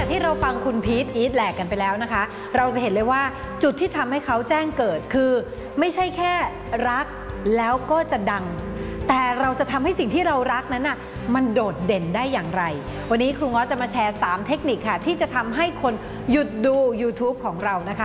จากที่เราฟังคุณพีทอีทแหลกกันไปแล้วนะคะเราจะเห็นเลยว่าจุดที่ทำให้เขาแจ้งเกิดคือไม่ใช่แค่รักแล้วก็จะดังแต่เราจะทำให้สิ่งที่เรารักนั้นน่ะมันโดดเด่นได้อย่างไรวันนี้ครูง้อจะมาแชร์3เทคนิคค่ะที่จะทำให้คนหยุดดู YouTube ของเรานะคะ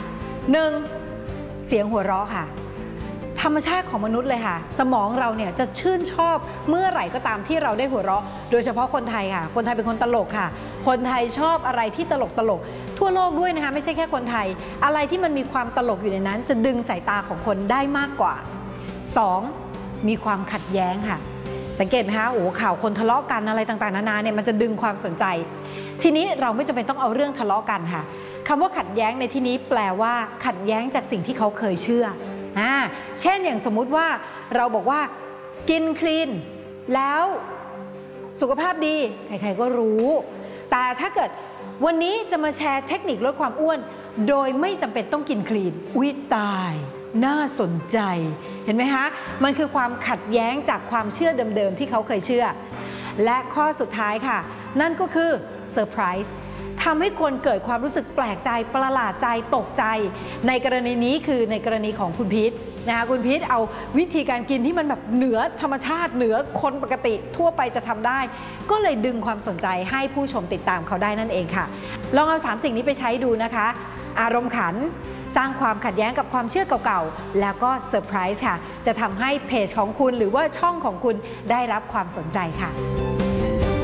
1. เสียงหัวเราะค่ะธรรมชาติของมนุษย์เลยค่ะสมองเราเนี่ยจะชื่นชอบเมื่อไหร่ก็ตามที่เราได้หัวเราะโดยเฉพาะคนไทยค่ะคนไทยเป็นคนตลกค่ะคนไทยชอบอะไรที่ตลกทั่วโลกด้วยนะคะไม่ใช่แค่คนไทยอะไรที่มันมีความตลกอยู่ในนั้นจะดึงสายตาของคนได้มากกว่า 2. มีความขัดแย้งค่ะสังเกตไหมคะโอ้ข่าวคนทะเลาะกันอะไรต่างๆนานาเนี่ยมันจะดึงความสนใจทีนี้เราไม่จำเป็นต้องเอาเรื่องทะเลาะกันค่ะคำว่าขัดแย้งในที่นี้แปลว่าขัดแย้งจากสิ่งที่เขาเคยเชื่อเช่นอย่างสมมุติว่าเราบอกว่ากินคลีนแล้วสุขภาพดีใครๆก็รู้แต่ถ้าเกิดวันนี้จะมาแชร์เทคนิคลดความอ้วนโดยไม่จำเป็นต้องกินคลีนอุ๊ยตายน่าสนใจเห็นไหมคะมันคือความขัดแย้งจากความเชื่อเดิมๆที่เขาเคยเชื่อและข้อสุดท้ายค่ะนั่นก็คือเซอร์ไพรส์ทำให้คนเกิดความรู้สึกแปลกใจประหลาดใจตกใจในกรณีนี้คือในกรณีของคุณพีทนะคะคุณพีทเอาวิธีการกินที่มันแบบเหนือธรรมชาติเหนือคนปกติทั่วไปจะทำได้ก็เลยดึงความสนใจให้ผู้ชมติดตามเขาได้นั่นเองค่ะลองเอา3สิ่งนี้ไปใช้ดูนะคะอารมณ์ขันสร้างความขัดแย้งกับความเชื่อเก่าๆแล้วก็เซอร์ไพรส์ค่ะจะทำให้เพจของคุณหรือว่าช่องของคุณได้รับความสนใจค่ะ